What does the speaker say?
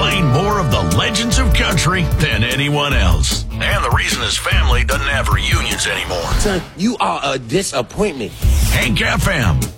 playing more of the legends of country than anyone else. And the reason his family doesn't have reunions anymore. Son, you are a disappointment. Hank FM.